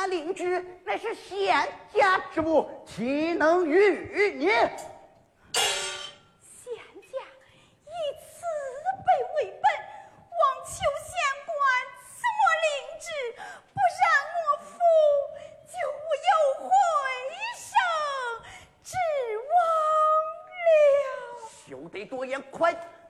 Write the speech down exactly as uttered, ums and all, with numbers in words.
那令旨乃是县家之物，岂能与你？ 县家以此被为本，望求县官赐我令旨，不然我父就无有回生指望了。 休得多言，快